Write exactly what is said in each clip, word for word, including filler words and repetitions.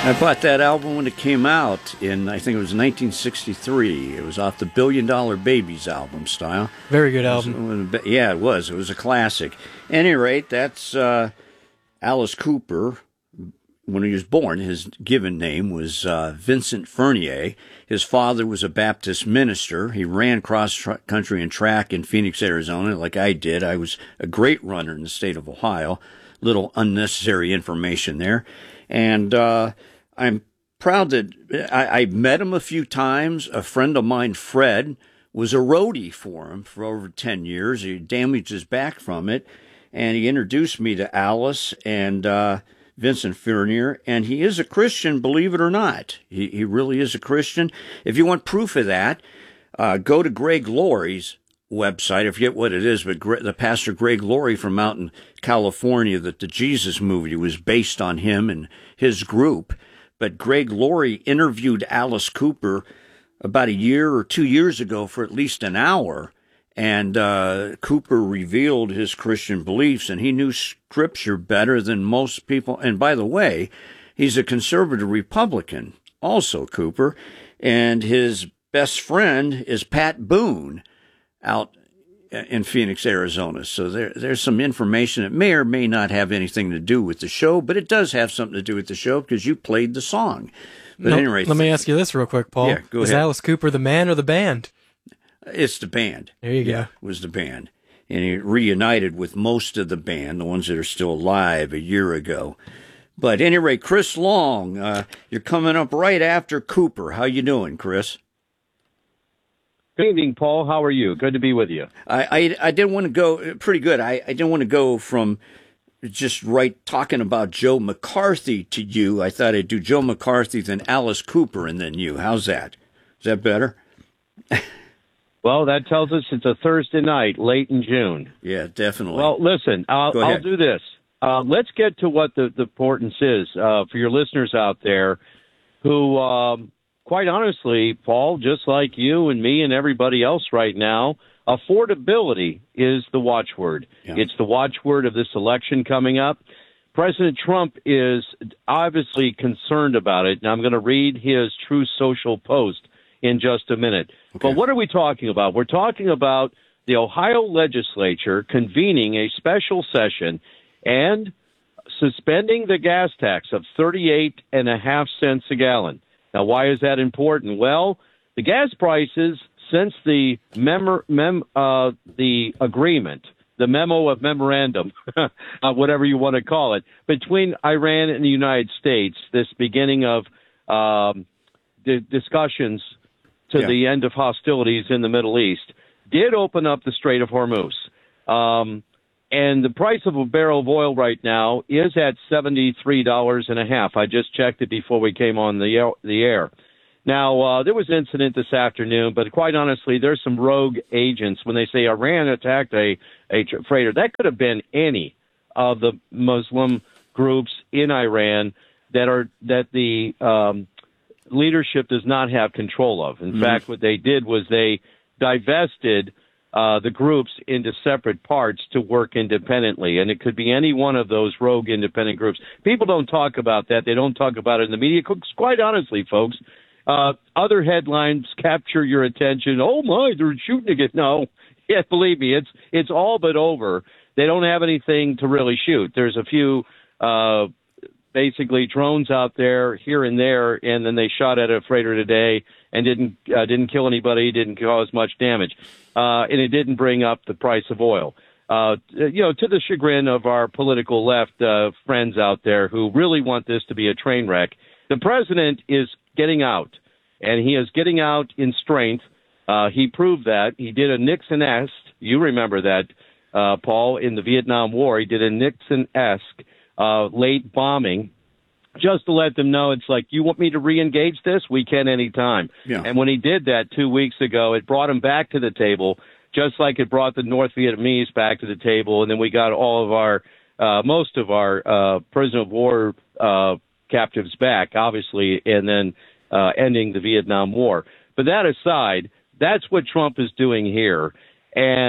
I bought that album when it came out in, I think it was nineteen sixty-three. It was off the Billion Dollar Babies album style. Very good album. It was, yeah, it was. It was a classic. At any rate, that's uh, Alice Cooper. When he was born, his given name was uh, Vincent Fernier. His father was a Baptist minister. He ran cross-country and track in Phoenix, Arizona, like I did. I was a great runner in the state of Ohio. Little unnecessary information there. And uh, I'm proud that I, I met him a few times. A friend of mine, Fred, was a roadie for him for over ten years. He damaged his back from it. And he introduced me to Alice and uh, Vincent Fernier, and he is a Christian, believe it or not. He he really is a Christian. If you want proof of that, uh, go to Greg Laurie's website. I forget what it is, but the pastor Greg Laurie from out in California, that the Jesus movie was based on him and his group. But Greg Laurie interviewed Alice Cooper about a year or two years ago for at least an hour. And uh, Cooper revealed his Christian beliefs, and he knew Scripture better than most people. And by the way, he's a conservative Republican, also Cooper. And his best friend is Pat Boone out in Phoenix, Arizona. So there, there's some information that may or may not have anything to do with the show, but it does have something to do with the show because you played the song. But no, anyway, let me ask you this real quick, Paul. Yeah, go is ahead. Alice Cooper the man or the band? It's the band. There you yeah, go. Was the band. And he reunited with most of the band, the ones that are still alive, a year ago. But at any rate, Chris Long, uh, you're coming up right after Cooper. How you doing, Chris? Good evening, Paul. How are you? Good to be with you. I, I, I didn't want to go, pretty good. I, I didn't want to go from just right talking about Joe McCarthy to you. I thought I'd do Joe McCarthy, then Alice Cooper, and then you. How's that? Is that better? Well, that tells us it's a Thursday night, late in June. Yeah, definitely. Well, listen, I'll, I'll do this. Uh, let's get to what the, the importance is uh, for your listeners out there who, um, quite honestly, Paul, just like you and me and everybody else right now, affordability is the watchword. Yeah. It's the watchword of this election coming up. President Trump is obviously concerned about it, and I'm going to read his Truth Social post in just a minute. Okay. But what are we talking about? We're talking about the Ohio legislature convening a special session and suspending the gas tax of thirty-eight and a half cents a gallon. Now, why is that important? Well, the gas prices since the mem- mem- uh, the agreement, the memo of memorandum, uh, whatever you want to call it, between Iran and the United States, this beginning of um, the discussions to yeah. the end of hostilities in the Middle East, did open up the Strait of Hormuz. Um, and the price of a barrel of oil right now is at seventy-three dollars and a half. I just checked it before we came on the air. The air. Now, uh, there was an incident this afternoon, but quite honestly, there's some rogue agents. When they say Iran attacked a, a freighter, that could have been any of the Muslim groups in Iran that are that the um, leadership does not have control of. In mm-hmm. fact, what they did was they divested uh, the groups into separate parts to work independently, and it could be any one of those rogue independent groups. People don't talk about that. They don't talk about it in the media. Quite honestly, folks, uh, other headlines capture your attention. Oh, my, they're shooting again. No, yeah, believe me, it's it's all but over. They don't have anything to really shoot. There's a few uh basically drones out there here and there, and then they shot at a freighter today and didn't uh, didn't kill anybody, didn't cause much damage, uh, and it didn't bring up the price of oil. Uh, you know, to the chagrin of our political left uh, friends out there who really want this to be a train wreck, the president is getting out, and he is getting out in strength. Uh, he proved that. He did a Nixon-esque, you remember that, uh, Paul, in the Vietnam War. He did a Nixon-esque Uh, late bombing, just to let them know it's like, you want me to re-engage this? We can anytime. Yeah. And when he did that two weeks ago, it brought him back to the table, just like it brought the North Vietnamese back to the table. And then we got all of our, uh, most of our uh, prisoner of war uh, captives back, obviously, and then uh, ending the Vietnam War. But that aside, that's what Trump is doing here. And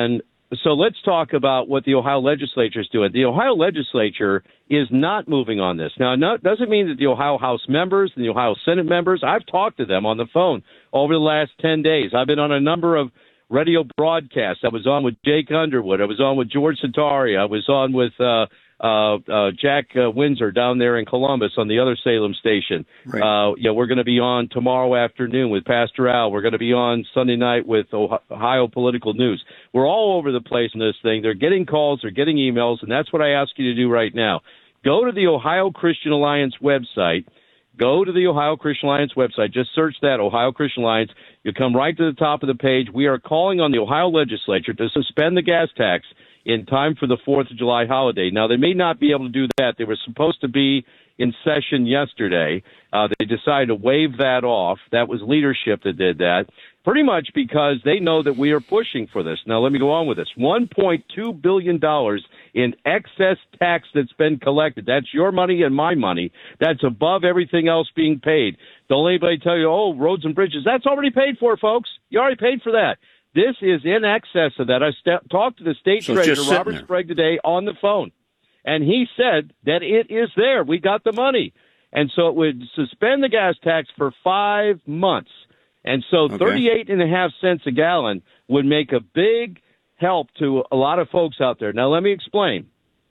so let's talk about what the Ohio legislature is doing. The Ohio legislature is not moving on this. Now, it doesn't mean that the Ohio House members and the Ohio Senate members, I've talked to them on the phone over the last ten days. I've been on a number of radio broadcasts. I was on with Jake Underwood. I was on with George Satari. I was on with uh, uh, uh, Jack uh, Windsor down there in Columbus on the other Salem station. Right. Uh, yeah, we're going to be on tomorrow afternoon with Pastor Al. We're going to be on Sunday night with Ohio Political News. We're all over the place in this thing. They're getting calls, they're getting emails, and that's what I ask you to do right now. Go to the Ohio Christian Alliance website. Go to the Ohio Christian Alliance website. Just search that, Ohio Christian Alliance. You'll come right to the top of the page. We are calling on the Ohio legislature to suspend the gas tax in time for the fourth of July holiday. Now, they may not be able to do that. They were supposed to be in session yesterday. Uh, they decided to waive that off. That was leadership that did that, pretty much because they know that we are pushing for this. Now, let me go on with this. one point two billion dollars in excess tax that's been collected. That's your money and my money. That's above everything else being paid. Don't let anybody tell you, oh, roads and bridges. That's already paid for, folks. You already paid for that. This is in excess of that. I st- talked to the state so treasurer, Robert there. Sprague, today on the phone, and he said that it is there. We got the money. And so it would suspend the gas tax for five months. And so okay. thirty-eight and a half cents a gallon would make a big help to a lot of folks out there. Now, let me explain.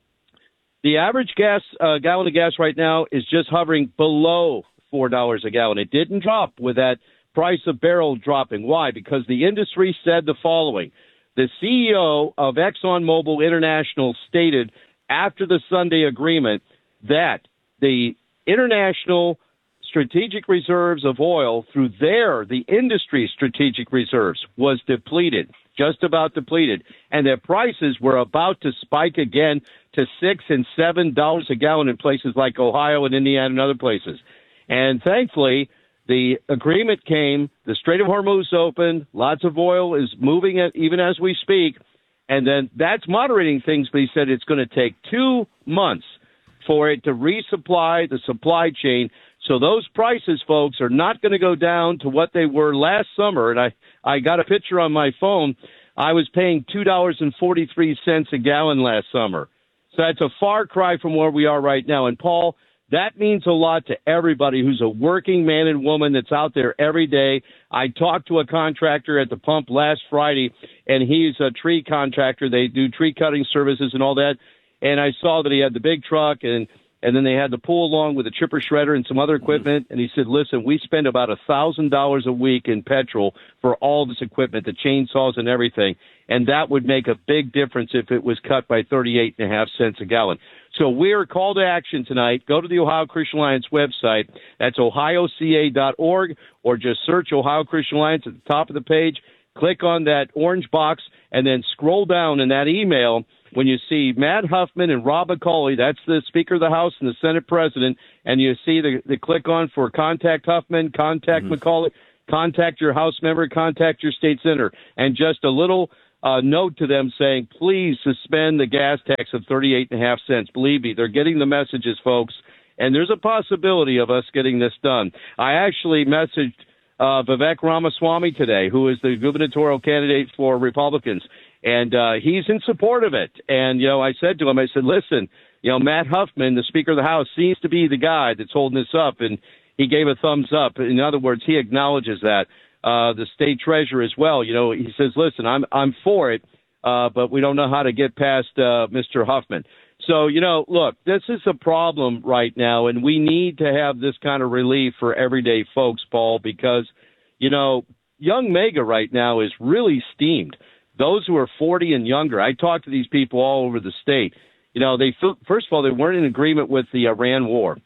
The average gas uh, gallon of gas right now is just hovering below four dollars a gallon. It didn't drop with that price of barrel dropping. Why? Because the industry said the following. The C E O of ExxonMobil International stated after the Sunday agreement that the international strategic reserves of oil through their, the industry strategic reserves, was depleted, just about depleted, and their prices were about to spike again to six and seven dollars a gallon in places like Ohio and Indiana and other places. And thankfully, the agreement came, the Strait of Hormuz opened, lots of oil is moving it even as we speak, and then that's moderating things, but he said it's going to take two months for it to resupply the supply chain. So those prices, folks, are not going to go down to what they were last summer. And I, I got a picture on my phone. I was paying two dollars and forty-three cents a gallon last summer. So that's a far cry from where we are right now. And, Paul, that means a lot to everybody who's a working man and woman that's out there every day. I talked to a contractor at the pump last Friday, and he's a tree contractor. They do tree cutting services and all that. And I saw that he had the big truck, and and then they had to pull along with a chipper shredder and some other equipment. And he said, listen, we spend about one thousand dollars a week in petrol for all this equipment, the chainsaws and everything. And that would make a big difference if it was cut by thirty-eight and a half cents a gallon. So we're call to action tonight. Go to the Ohio Christian Alliance website. That's ohio c a dot org, or just search Ohio Christian Alliance at the top of the page. Click on that orange box and then scroll down in that email. When you see Matt Huffman and Rob McCauley, that's the Speaker of the House and the Senate President, and you see the, the click on for contact Huffman, contact mm-hmm. McCauley, contact your House member, contact your state senator, and just a little uh, note to them saying, please suspend the gas tax of thirty-eight and a half cents. Believe me, they're getting the messages, folks, and there's a possibility of us getting this done. I actually messaged uh, Vivek Ramaswamy today, who is the gubernatorial candidate for Republicans. And uh, he's in support of it. And, you know, I said to him, I said, listen, you know, Matt Huffman, the Speaker of the House, seems to be the guy that's holding this up. And he gave a thumbs up. In other words, he acknowledges that. Uh, the state treasurer as well, you know, he says, listen, I'm I'm for it, uh, but we don't know how to get past uh, Mister Huffman. So, you know, look, this is a problem right now, and we need to have this kind of relief for everyday folks, Paul, because, you know, young MAGA right now is really steamed. Those who are forty and younger, I talked to these people all over the state. You know, they first of all, they weren't in agreement with the Iran war.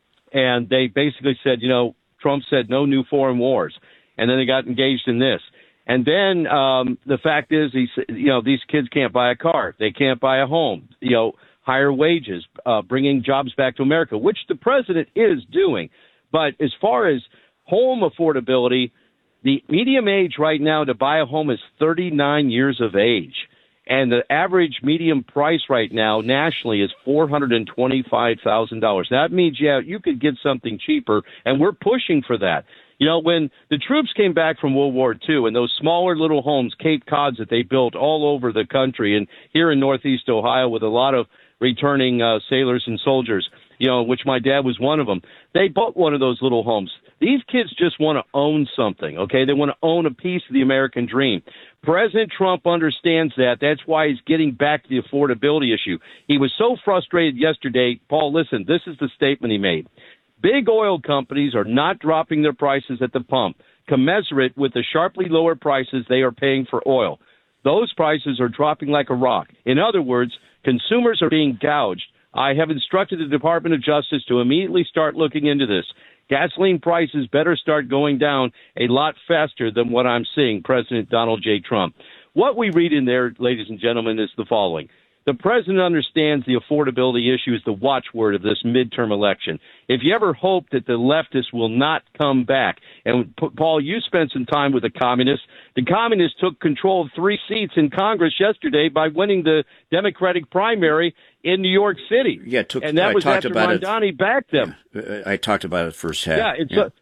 And they basically said, you know, Trump said no new foreign wars. And then they got engaged in this. And then um, the fact is, he, you know, these kids can't buy a car. They can't buy a home, you know, higher wages, uh, bringing jobs back to America, which the president is doing. But as far as home affordability, the medium age right now to buy a home is thirty-nine years of age. And the average medium price right now nationally is four hundred twenty-five thousand dollars. That means, yeah, you could get something cheaper, and we're pushing for that. You know, when the troops came back from World War Two and those smaller little homes, Cape Cods, that they built all over the country and here in Northeast Ohio with a lot of returning uh, sailors and soldiers, you know, which my dad was one of them, they bought one of those little homes. These kids just want to own something, okay? They want to own a piece of the American dream. President Trump understands that. That's why he's getting back to the affordability issue. He was so frustrated yesterday. Paul, listen, this is the statement he made. Big oil companies are not dropping their prices at the pump, commensurate with the sharply lower prices they are paying for oil. Those prices are dropping like a rock. In other words, consumers are being gouged. I have instructed the Department of Justice to immediately start looking into this. Gasoline prices better start going down a lot faster than what I'm seeing, President Donald J. Trump. What we read in there, ladies and gentlemen, is the following. The president understands the affordability issue is the watchword of this midterm election. If you ever hope that the leftists will not come back, and Paul, you spent some time with the communists. The communists took control of three seats in Congress yesterday by winning the Democratic primary in New York City. Yeah, took, and that I was talked after about Mondani it. backed them. Yeah, I talked about it first half. Yeah, it's yeah. A,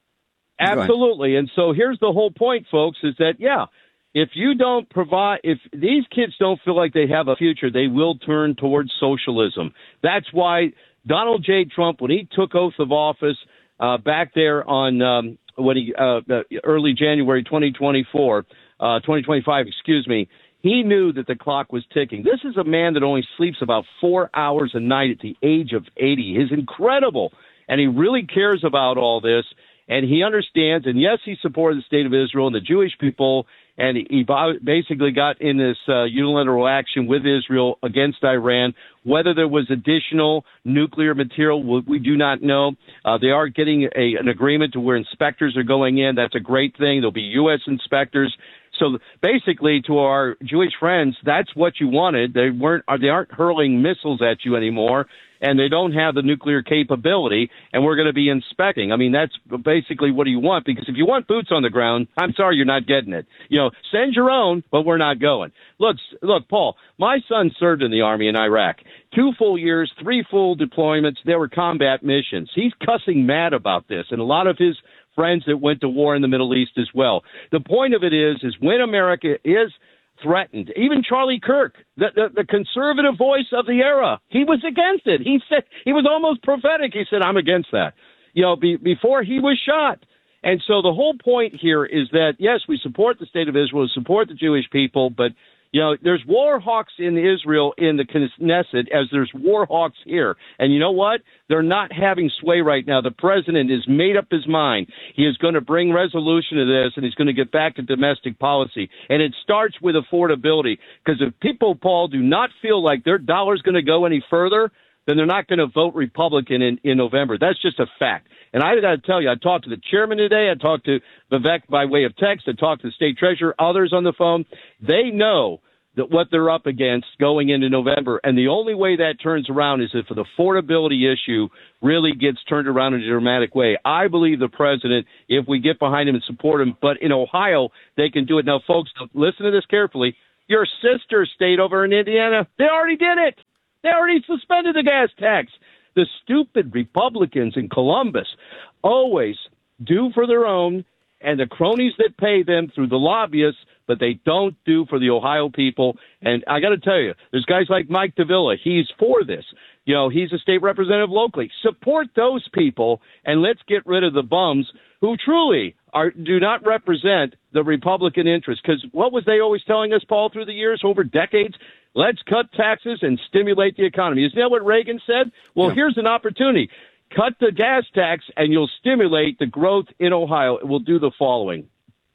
absolutely. And so here's the whole point, folks, is that, yeah, if you don't provide, if these kids don't feel like they have a future, they will turn towards socialism. That's why Donald J. Trump, when he took oath of office uh, back there on um, when he uh, early January twenty twenty-four, uh, twenty twenty-five, excuse me, he knew that the clock was ticking. This is a man that only sleeps about four hours a night at the age of eighty. He's incredible, and he really cares about all this. And he understands, and yes, he supported the state of Israel and the Jewish people, and he basically got in this uh, unilateral action with Israel against Iran. Whether there was additional nuclear material, we do not know. Uh, they are getting a, an agreement to where inspectors are going in. That's a great thing. There'll be U S inspectors. So basically, to our Jewish friends, that's what you wanted. They weren't, they aren't hurling missiles at you anymore, and they don't have the nuclear capability, and we're going to be inspecting. I mean, that's basically what you want, because if you want boots on the ground, I'm sorry, you're not getting it. You know, send your own, but we're not going. Look, look, Paul, my son served in the Army in Iraq. Two full years, three full deployments. There were combat missions. He's cussing mad about this, and a lot of his friends that went to war in the Middle East as well. The point of it is, is when America is threatened, even Charlie Kirk, the, the, the conservative voice of the era, he was against it. He said, he was almost prophetic. He said, I'm against that, you know, be, before he was shot. And so the whole point here is that, yes, we support the state of Israel, support the Jewish people, but you know, there's war hawks in Israel in the Knesset as there's war hawks here. And you know what? They're not having sway right now. The president has made up his mind. He is going to bring resolution to this, and he's going to get back to domestic policy. And it starts with affordability, because if people, Paul, do not feel like their dollar's going to go any further, then they're not going to vote Republican in, in November. That's just a fact. And I got to tell you, I talked to the chairman today. I talked to Vivek by way of text. I talked to the state treasurer, others on the phone. They know that what they're up against going into November. And the only way that turns around is if the affordability issue really gets turned around in a dramatic way. I believe the president, if we get behind him and support him, but in Ohio, they can do it. Now, folks, listen to this carefully. Your sister state over in Indiana, they already did it. They already suspended the gas tax. The stupid Republicans in Columbus always do for their own, and the cronies that pay them through the lobbyists, but they don't do for the Ohio people. And I got to tell you, there's guys like Mike Davila. He's for this. You know, he's a state representative locally. Support those people, and let's get rid of the bums who truly are do not represent the Republican interest. Because what was they always telling us, Paul, through the years, over decades? Let's cut taxes and stimulate the economy. Isn't that what Reagan said? Well, yeah. Here's an opportunity. Cut the gas tax, and you'll stimulate the growth in Ohio. It will do the following.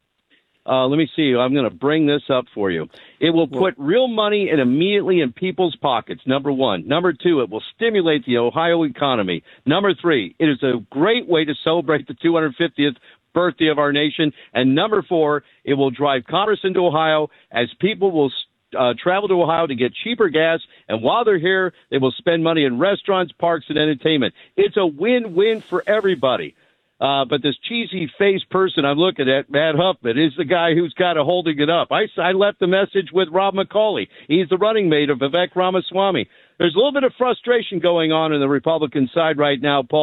Uh, let me see. I'm going to bring this up for you. It will put real money and immediately in people's pockets, number one. Number two, it will stimulate the Ohio economy. Number three, it is a great way to celebrate the two hundred fiftieth birthday of our nation. And number four, it will drive commerce into Ohio as people will uh, travel to Ohio to get cheaper gas. And while they're here, they will spend money in restaurants, parks, and entertainment. It's a win-win for everybody. Uh, but this cheesy-faced person I'm looking at, Matt Huffman, is the guy who's kind of holding it up. I, I left the message with Rob McCauley. He's the running mate of Vivek Ramaswamy. There's a little bit of frustration going on in the Republican side right now, Paul,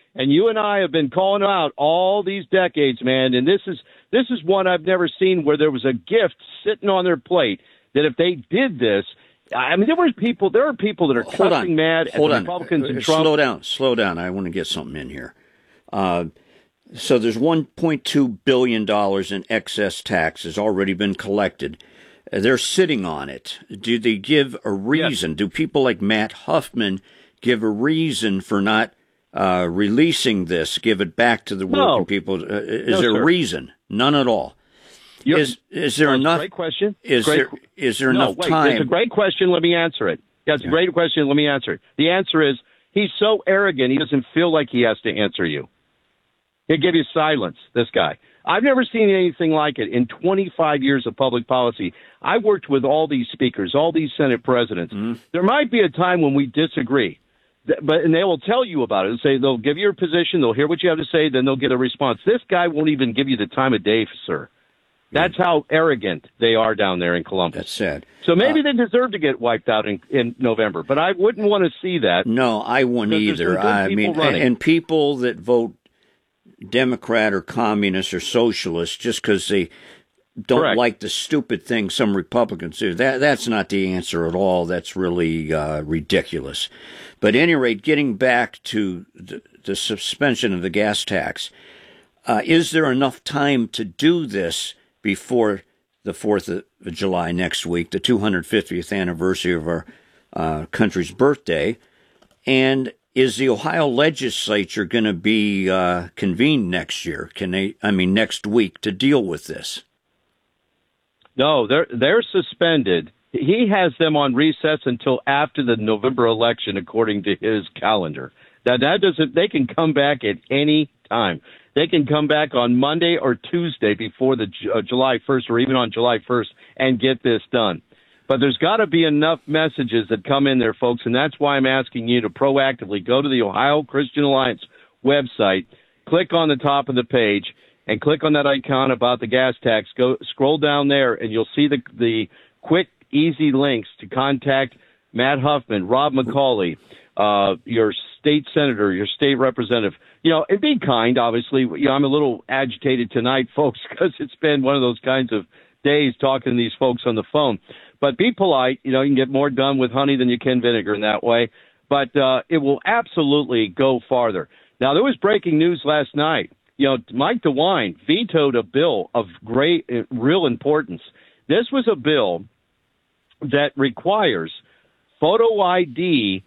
And you and I have been calling them out all these decades, man. And this is this is one I've never seen where there was a gift sitting on their plate that if they did this, I mean, there were people. There are people that are Hold cussing on. mad at Hold the on. Republicans and Slow Trump. down. Slow down. I want to get something in here. Uh, so there's one point two billion dollars in excess tax has already been collected. Uh, they're sitting on it. Do they give a reason? Yes. Do people like Matt Huffman give a reason for not uh, releasing this, give it back to the working no. people? Uh, is no, there sir. a reason? None at all. You're, is is there enough? Great question. Is great, there is there no, enough wait, time? It's a great question. Let me answer it. Yeah, it's yeah. a great question. Let me answer it. The answer is he's so arrogant he doesn't feel like he has to answer you. He'll give you silence. This guy. I've never seen anything like it in twenty-five years of public policy. I worked with all these speakers, all these Senate presidents. Mm-hmm. There might be a time when we disagree. But and they will tell you about it and say they'll give you a position, they'll hear what you have to say, then they'll get a response. This guy won't even give you the time of day, sir. That's how arrogant they are down there in Columbus. That's sad. So maybe uh, they deserve to get wiped out in, in November, but I wouldn't want to see that. No, I wouldn't either. I mean, running. and people that vote Democrat or communist or socialist just because they don't Correct. like the stupid thing some Republicans do, that that's not the answer at all. That's really uh, ridiculous. But at any rate, getting back to the, the suspension of the gas tax, uh, is there enough time to do this before the fourth of July next week, the two hundred fiftieth anniversary of our uh, country's birthday? And is the Ohio legislature going to be uh, convened next year? Can they, I mean, next week to deal with this? No, they're they're suspended. He has them on recess until after the November election, according to his calendar. Now, that doesn't. They can come back at any time. They can come back on Monday or Tuesday before the uh, July first, or even on July first, and get this done. But there's got to be enough messages that come in there, folks, and that's why I'm asking you to proactively go to the Ohio Christian Alliance website, click on the top of the page, and click on that icon about the gas tax. Go scroll down there, and you'll see the the quick, easy links to contact Matt Huffman, Rob McCauley, uh, your state senator, your state representative. You know, and be kind, obviously. You know, I'm a little agitated tonight, folks, because it's been one of those kinds of days talking to these folks on the phone. But be polite. You know, you can get more done with honey than you can vinegar in that way. But uh, it will absolutely go farther. Now, there was breaking news last night. You know, Mike DeWine vetoed a bill of great, uh, real importance. This was a bill that requires photo I D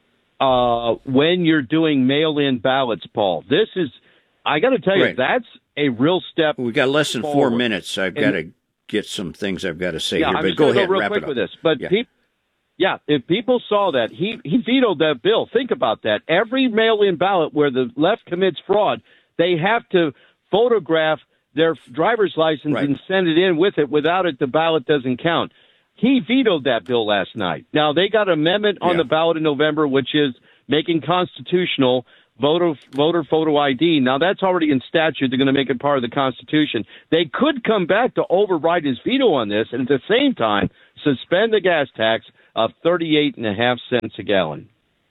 uh, when you're doing mail-in ballots, Paul. This is, I got to tell you, right. that's a real step. We got less than forward. four minutes. I've got to get some things I've got to say yeah, here. I'm But just go gonna ahead, go real wrap quick it up. with this. But yeah. Pe- yeah, if people saw that, he, he vetoed that bill. Think about that. Every mail-in ballot where the left commits fraud, they have to photograph their driver's license right. and send it in with it. Without it, the ballot doesn't count. He vetoed that bill last night. Now, they got an amendment on yeah. the ballot in November, which is making constitutional voter voter photo I D. Now, that's already in statute. They're going to make it part of the Constitution. They could come back to override his veto on this and at the same time suspend the gas tax of thirty-eight and a half cents a gallon.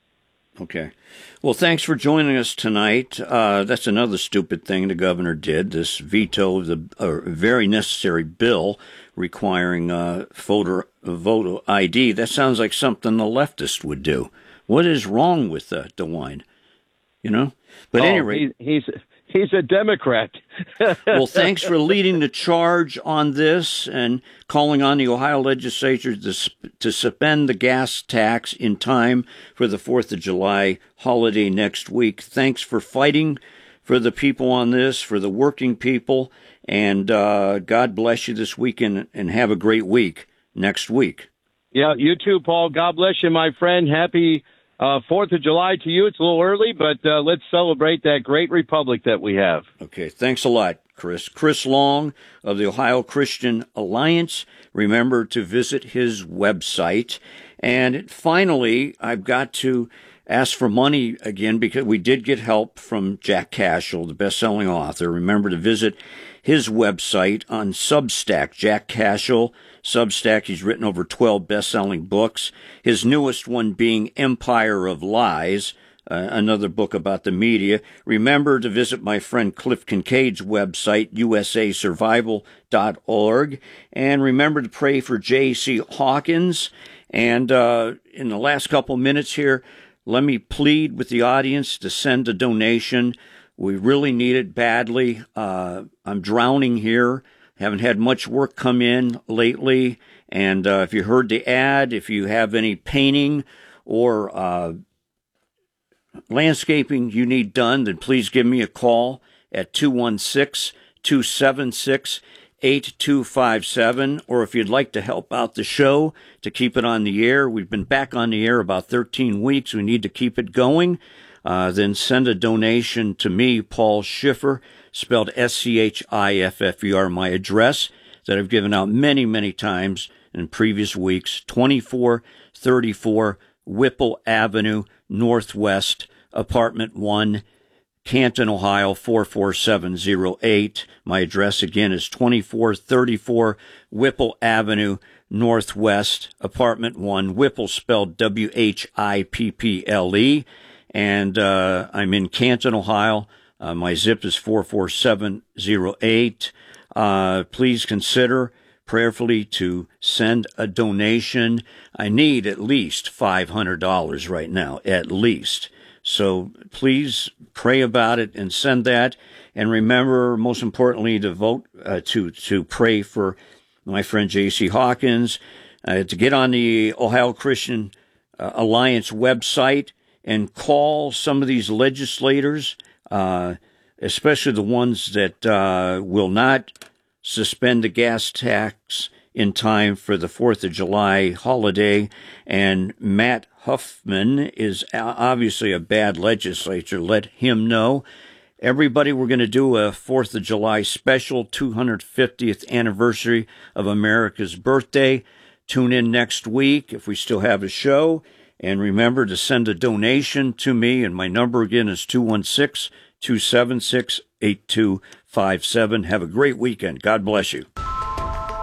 Okay. Well, thanks for joining us tonight. Uh, that's another stupid thing the governor did, this veto of the uh, very necessary bill requiring uh, voter, voter I D. That sounds like something the leftist would do. What is wrong with uh, DeWine? You know? But oh, at any rate, he, he's he's a Democrat. Well, thanks for leading the charge on this and calling on the Ohio legislature to, to suspend the gas tax in time for the fourth of July holiday next week. Thanks for fighting for the people on this, for the working people, and uh, God bless you this weekend and have a great week next week. Yeah, you too, Paul. God bless you, my friend. Happy Uh, Fourth of July to you. It's a little early, but uh, let's celebrate that great republic that we have. Okay, thanks a lot, Chris. Chris Long of the Ohio Christian Alliance. Remember to visit his website. And finally, I've got to ask for money again because we did get help from Jack Cashel, the best-selling author. Remember to visit his website on Substack, Jack Cashel. Substack, he's written over twelve best-selling books, his newest one being Empire of Lies, uh, another book about the media. Remember to visit my friend Cliff Kincaid's website, U S A survival dot org. And remember to pray for J C Hawkins. And uh, in the last couple minutes here, let me plead with the audience to send a donation. We really need it badly. Uh, I'm drowning here. Haven't had much work come in lately. And uh, if you heard the ad, if you have any painting or uh, landscaping you need done, then please give me a call at two one six, two seven six, eight two five seven. Or if you'd like to help out the show to keep it on the air, we've been back on the air about thirteen weeks. We need to keep it going. Uh, then send a donation to me, Paul Schiffer, spelled S C H I F F E R, my address that I've given out many, many times in previous weeks, twenty-four thirty-four Whipple Avenue, Northwest, Apartment one, Canton, Ohio, four four seven zero eight. My address again is twenty-four thirty-four Whipple Avenue, Northwest, Apartment one, Whipple spelled W H I P P L E. And uh, I'm in Canton, Ohio. Uh, my zip is four four seven zero eight. Uh, please consider prayerfully to send a donation. I need at least five hundred dollars right now, at least. So please pray about it and send that. And remember, most importantly, to vote, uh, to, to pray for my friend J C Hawkins, uh, to get on the Ohio Christian uh, Alliance website and call some of these legislators, uh, especially the ones that uh, will not suspend the gas tax in time for the fourth of July holiday. And Matt Huffman is obviously a bad legislator. Let him know. Everybody, we're going to do a fourth of July special, two hundred fiftieth anniversary of America's birthday. Tune in next week if we still have a show. And remember to send a donation to me, and my number again is two one six, two seven six, eight two five seven. Have a great weekend. God bless you.